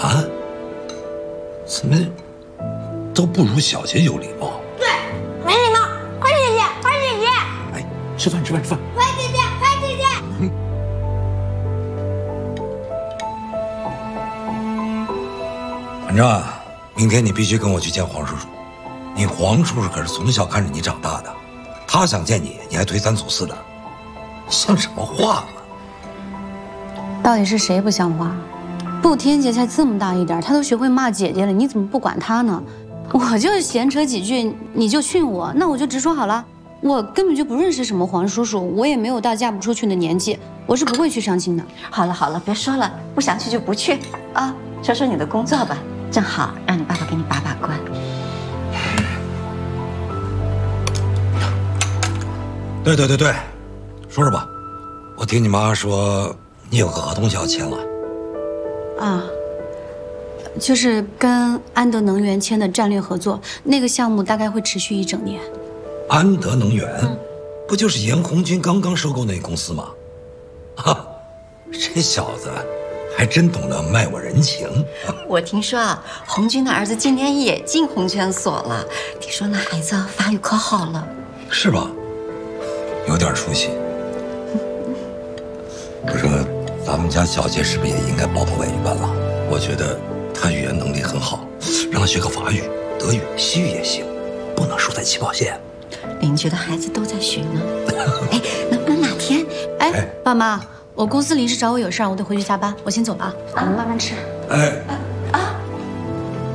啊？怎么都不如小姐有礼貌？ 对，没礼貌。花姐姐，花姐姐， 哎，吃饭。 花姐姐，花姐姐。 反正啊，明天你必须跟我去见黄叔叔。你黄叔叔可是从小看着你长大的，他想见你，你还推三阻四的，像什么话嘛？ 到底是谁不像话？步天杰才这么大一点，他都学会骂姐姐了，你怎么不管他呢？我就闲扯几句，你就训我，那我就直说好了。我根本就不认识什么黄叔叔，我也没有到嫁不出去的年纪，我是不会去相亲的。 好了，别说了，不想去就不去啊。说说你的工作吧，正好让你爸爸给你把把关。 对，说说吧。我听你妈说，你有个合同就要签了。 啊，就是跟安德能源签的战略合作，那个项目大概会持续1整年。 安德能源，不就是严红军刚刚收购那公司吗？哈，这小子还真懂得卖我人情。 我听说啊，红军的儿子今年也进红圈所了，听说那孩子发育可好了， 是吧？有点出息。我说，咱们家小杰是不是也应该报外语班了？我觉得他语言能力很好，让他学个法语、德语、西语也行，不能输在起跑线。 邻居的孩子都在学呢。哎，那哪天？ 哎，爸妈，我公司临时找我有事儿，我得回去加班，我先走了啊。你们慢慢吃。 哎。